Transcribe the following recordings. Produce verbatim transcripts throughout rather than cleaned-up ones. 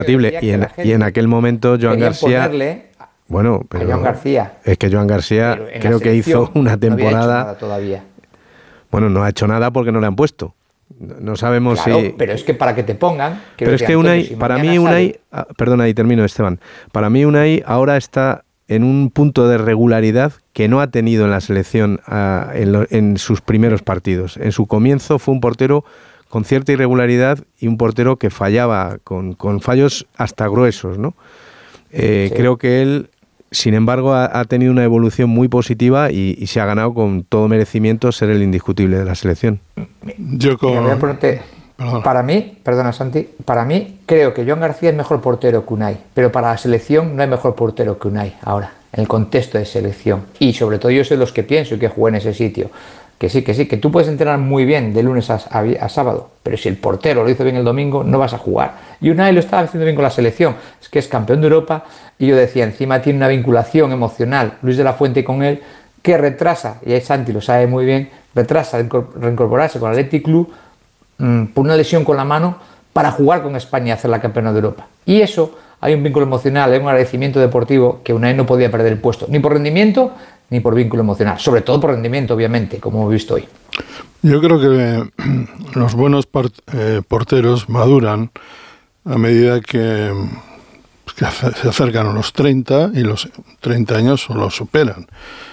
Y en, y en aquel momento Joan García... Bueno, pero Joan García. es que Joan García creo que hizo una temporada... No había hecho nada todavía. Bueno, no ha hecho nada porque no le han puesto. No sabemos claro, si... pero es que para que te pongan... Pero es que Unai, si para mí Unai... Sale... Perdona, y termino, Esteban. Para mí Unai ahora está en un punto de regularidad que no ha tenido en la selección uh, en, lo, en sus primeros partidos. En su comienzo fue un portero con cierta irregularidad y un portero que fallaba con, con fallos hasta gruesos, ¿no? Eh, sí. Creo que él, sin embargo, ha, ha tenido una evolución muy positiva y, y se ha ganado con todo merecimiento ser el indiscutible de la selección. Yo con... Mira, voy a ponerte... Para mí, perdona Santi, para mí creo que Joan García es mejor portero que Unai, pero para la selección no hay mejor portero que Unai ahora, en el contexto de selección. Y sobre todo yo soy los que pienso y que jugué en ese sitio. Que sí, que sí, que tú puedes entrenar muy bien de lunes a, a, a sábado, pero si el portero lo hizo bien el domingo, no vas a jugar. Y Unai lo estaba haciendo bien con la selección, es que es campeón de Europa, y yo decía, encima tiene una vinculación emocional, Luis de la Fuente con él, que retrasa, y ahí Santi lo sabe muy bien, retrasa reincorporarse con el Athletic Club mmm, por una lesión con la mano, para jugar con España y hacer la campeona de Europa. Y eso, hay un vínculo emocional, hay un agradecimiento deportivo que Unai no podía perder el puesto, ni por rendimiento, ni por vínculo emocional, sobre todo por rendimiento, obviamente, como hemos visto hoy. Yo creo que los buenos eh, porteros maduran a medida que, que se acercan a los treinta y los treinta años los superan.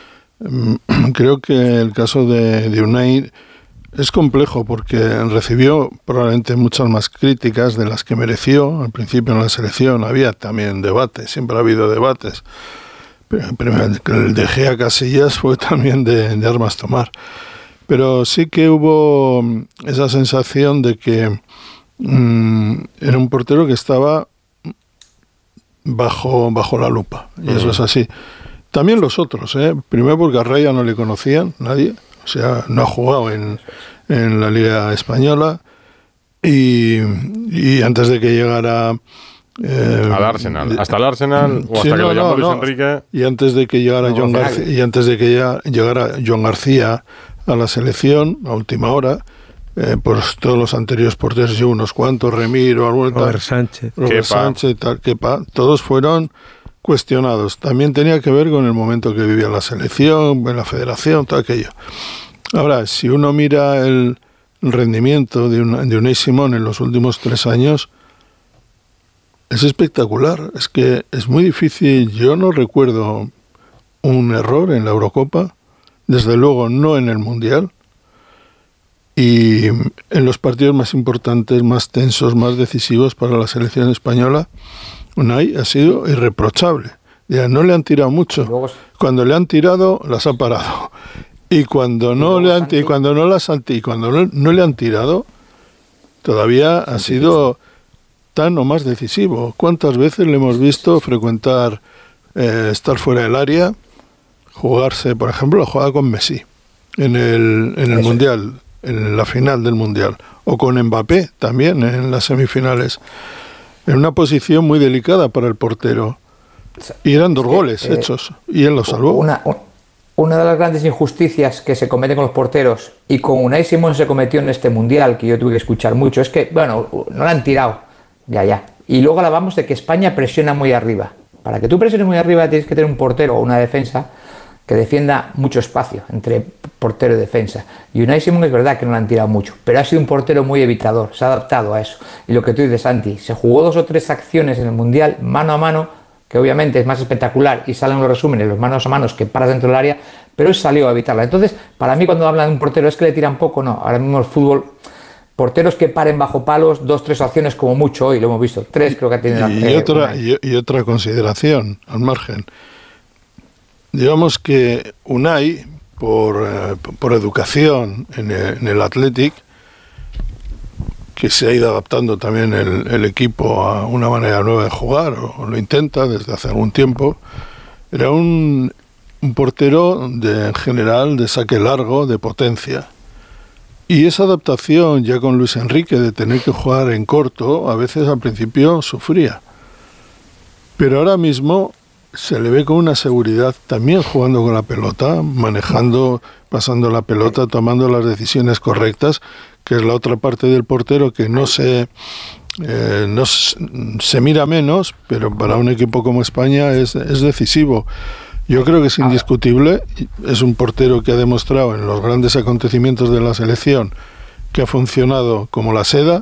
Creo que el caso de, de Unai es complejo porque recibió probablemente muchas más críticas de las que mereció. Al principio en la selección había también debates, siempre ha habido debates. El de Gea Casillas fue también de, de armas tomar. Pero sí que hubo esa sensación de que mmm, era un portero que estaba bajo, bajo la lupa. Y eso es así. También los otros, ¿eh? Primero porque a Raya no le conocían nadie. O sea, no ha jugado en, en la Liga Española. Y, y antes de que llegara... Eh, al Arsenal, hasta el Arsenal o sí, hasta no, que lo llamó no, Luis no. Enrique. Y antes de que llegara no, Joan García, y antes de que ya llegara Joan García a la selección a última hora, eh, pues todos los anteriores porteros y unos cuantos, Remiro, algunos, Robert Sánchez, Robert Kepa. Sánchez, tal, Kepa, todos fueron cuestionados. También tenía que ver con el momento que vivía la selección, en la federación, todo aquello. Ahora, si uno mira el rendimiento de, una, de Unai Simón en los últimos tres años, es espectacular. Es que es muy difícil. Yo no recuerdo un error en la Eurocopa, desde luego no en el Mundial, y en los partidos más importantes, más tensos, más decisivos para la selección española, Unai ha sido irreprochable. Ya no le han tirado mucho. Cuando le han tirado, las ha parado. Y cuando no le han, y cuando no las han, y cuando no, no le han tirado, todavía ha sido tan o más decisivo. ¿Cuántas veces le hemos visto frecuentar, eh, estar fuera del área, jugarse, por ejemplo, la jugada con Messi en el, en el Mundial, en la final del Mundial, o con Mbappé también en las semifinales, en una posición muy delicada para el portero. Y eran dos goles eh, hechos, y él lo salvó. Una, una de las grandes injusticias que se cometen con los porteros, y con Unai Simón se cometió en este Mundial, que yo tuve que escuchar mucho, es que, bueno, no la han tirado. Ya, ya. Y luego hablamos de que España presiona muy arriba. Para que tú presiones muy arriba tienes que tener un portero o una defensa que defienda mucho espacio entre portero y defensa. Y Unai Simón es verdad que no lo han tirado mucho, pero ha sido un portero muy evitador, se ha adaptado a eso. Y lo que tú dices, Santi, se jugó dos o tres acciones en el Mundial mano a mano, que obviamente es más espectacular y salen los resúmenes, los manos a manos que paras dentro del área, pero él salió a evitarla. Entonces, para mí cuando hablan de un portero es que le tiran poco, no. Ahora mismo el fútbol... Porteros que paren bajo palos, dos, tres acciones como mucho hoy, lo hemos visto. Tres creo que ha tenido. Y, eh, otra, y, y otra consideración al margen. Digamos que Unai, por, eh, por educación en el, en el Athletic, que se ha ido adaptando también el, el equipo a una manera nueva de jugar, o lo intenta desde hace algún tiempo, era un, un portero de, en general de saque largo, de potencia. Y esa adaptación ya con Luis Enrique de tener que jugar en corto, a veces al principio sufría. Pero ahora mismo se le ve con una seguridad también jugando con la pelota, manejando, pasando la pelota, tomando las decisiones correctas, que es la otra parte del portero que no se eh, no se mira menos, pero para un equipo como España es, es decisivo. Yo creo que es indiscutible, es un portero que ha demostrado en los grandes acontecimientos de la selección que ha funcionado como la seda,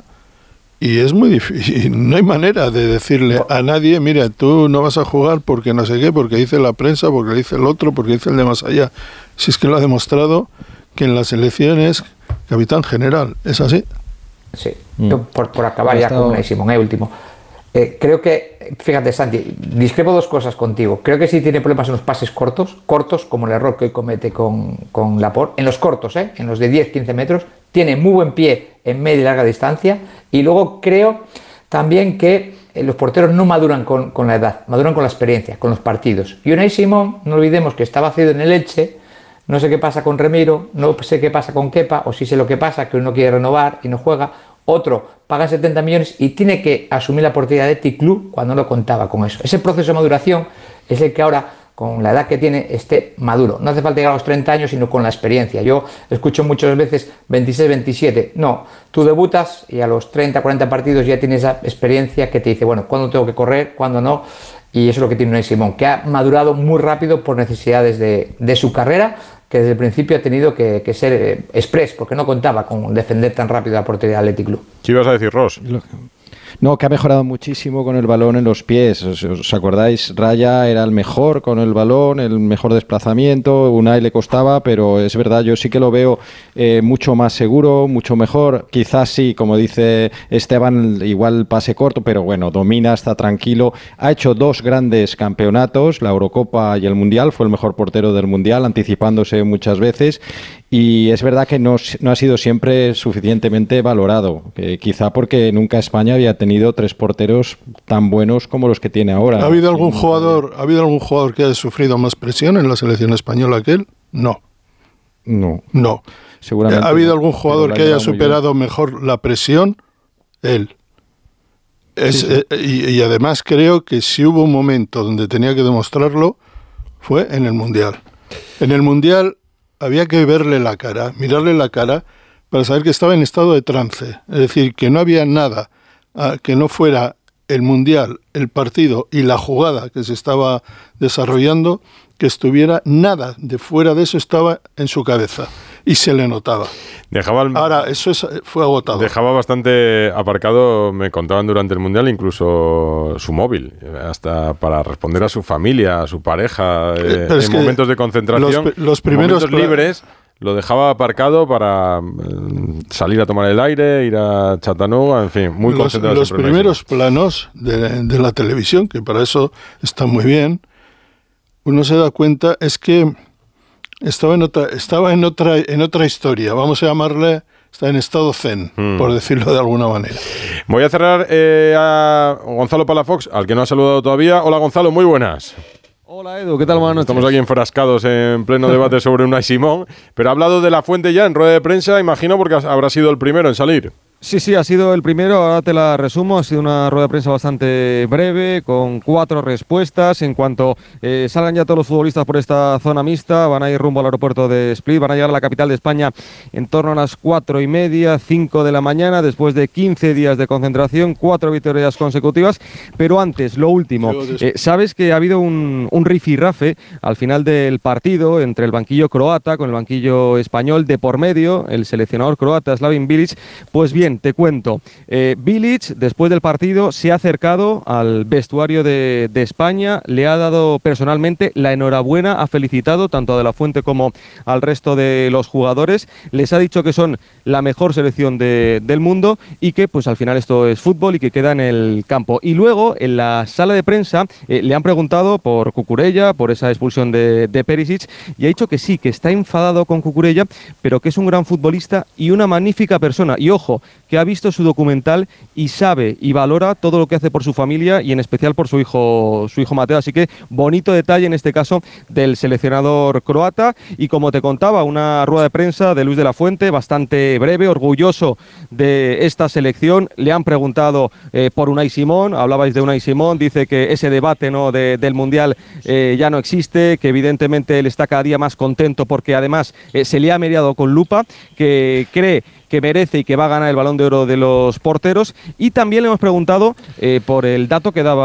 y es muy difícil, no hay manera de decirle a nadie, mira, tú no vas a jugar porque no sé qué, porque dice la prensa, porque dice el otro, porque dice el de más allá. Si es que lo ha demostrado que en la selección es capitán general, ¿es así? Sí, mm. Yo, por, por acabar ya estado... con Simón, eh, último. Eh, creo que, fíjate, Santi, discrepo dos cosas contigo. Creo que sí tiene problemas en los pases cortos, cortos, como el error que hoy comete con, con Laporte. En los cortos, ¿eh? En los de diez quince metros, tiene muy buen pie en media y larga distancia. Y luego creo también que los porteros no maduran con, con la edad, maduran con la experiencia, con los partidos. Y Unai Simón, no olvidemos que estaba cedido en el Elche, no sé qué pasa con Remiro, no sé qué pasa con Kepa, o sí sé lo que pasa, que uno quiere renovar y no juega. Otro paga setenta millones y tiene que asumir la portería de Ticlú cuando no contaba con eso. Ese proceso de maduración es el que ahora, con la edad que tiene, esté maduro. No hace falta llegar a los treinta años, sino con la experiencia. Yo escucho muchas veces veintiséis, veintisiete. No, tú debutas y a los treinta, cuarenta partidos ya tienes esa experiencia que te dice, bueno, ¿cuándo tengo que correr? ¿Cuándo no? Y eso es lo que tiene Unai Simón, que ha madurado muy rápido por necesidades de, de su carrera, que desde el principio ha tenido que, que ser eh, express, porque no contaba con defender tan rápido la portería del Athletic Club. ¿Qué ibas a decir, Ross? No, que ha mejorado muchísimo con el balón en los pies. ¿Os, os acordáis? Raya era el mejor con el balón, el mejor desplazamiento. Unai le costaba, pero es verdad, yo sí que lo veo eh, mucho más seguro, mucho mejor. Quizás sí, como dice Esteban, igual pase corto, pero bueno, domina, está tranquilo. Ha hecho dos grandes campeonatos, la Eurocopa y el Mundial. Fue el mejor portero del Mundial, anticipándose muchas veces. Y es verdad que no, no ha sido siempre suficientemente valorado, eh, quizá porque nunca España había tenido tres porteros tan buenos como los que tiene ahora. ¿Ha habido algún jugador, ¿ha habido algún jugador que haya sufrido más presión en la selección española que él? No. No. No. Seguramente ¿Ha habido no, algún jugador que haya superado mejor la presión? Él. Es, sí, sí. Eh, y, y además creo que si hubo un momento donde tenía que demostrarlo, fue en el Mundial. En el Mundial había que verle la cara, mirarle la cara, para saber que estaba en estado de trance. Es decir, que no había nada uh, que no fuera el Mundial, el partido y la jugada que se estaba desarrollando, que estuviera nada de fuera de eso estaba en su cabeza. Y se le notaba. Dejaba el, Ahora, eso es, fue agotado. Dejaba bastante aparcado, me contaban durante el Mundial, incluso su móvil, hasta para responder a su familia, a su pareja, eh, en momentos de concentración, los, los primeros momentos libres, lo dejaba aparcado para eh, salir a tomar el aire, ir a Chattanooga, en fin, muy concentrado. Los, los primeros planos de, de la televisión, que para eso están muy bien, uno se da cuenta, es que Estaba en otra, estaba en otra, en otra historia, vamos a llamarle, está en estado zen, mm. por decirlo de alguna manera. Voy a cerrar eh, a Gonzalo Palafox, al que no ha saludado todavía. Hola Gonzalo, muy buenas. Hola Edu, ¿qué tal, mano? Estamos aquí enfrascados en pleno debate sobre Unai Simón, pero ha hablado de La Fuente ya en rueda de prensa, imagino, porque habrá sido el primero en salir. Sí, sí, ha sido el primero, ahora te la resumo, ha sido una rueda de prensa bastante breve, con cuatro respuestas. En cuanto eh, salgan ya todos los futbolistas por esta zona mixta, van a ir rumbo al aeropuerto de Split, van a llegar a la capital de España en torno a las cuatro y media, cinco de la mañana, después de quince días de concentración, cuatro victorias consecutivas. Pero antes, lo último, eh, sabes que ha habido un, un rifirrafe al final del partido entre el banquillo croata con el banquillo español, de por medio el seleccionador croata Slaven Bilic. Pues bien, te cuento, eh, Bilic después del partido se ha acercado al vestuario de, de España, le ha dado personalmente la enhorabuena, ha felicitado tanto a De La Fuente como al resto de los jugadores, les ha dicho que son la mejor selección de, del mundo y que pues al final esto es fútbol y que queda en el campo. Y luego en la sala de prensa eh, le han preguntado por Cucurella, por esa expulsión de, de Perisic, y ha dicho que sí, que está enfadado con Cucurella, pero que es un gran futbolista y una magnífica persona. Y ojo, que ha visto su documental y sabe y valora todo lo que hace por su familia y en especial por su hijo, su hijo Mateo. Así que bonito detalle en este caso del seleccionador croata. Y como te contaba, una rueda de prensa de Luis de la Fuente bastante breve, orgulloso de esta selección. Le han preguntado eh, por Unai Simón, hablabais de Unai Simón, dice que ese debate ¿no? de, del Mundial eh, ya no existe, que evidentemente él está cada día más contento porque además eh, se le ha mirado con lupa, que cree que merece y que va a ganar el Balón de Oro de los porteros. Y también le hemos preguntado eh, por el dato que daba